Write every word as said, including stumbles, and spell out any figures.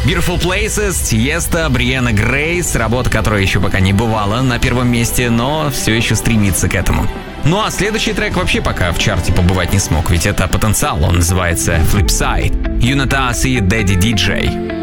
Beautiful Places, Тиеста, Бриэнна Грейс, работа, которая еще пока не бывала на первом месте, но все еще стремится к этому. Ну а следующий трек вообще пока в чарте побывать не смог, ведь это потенциал, он называется Flipside. Юнатас и Daddy ди джей.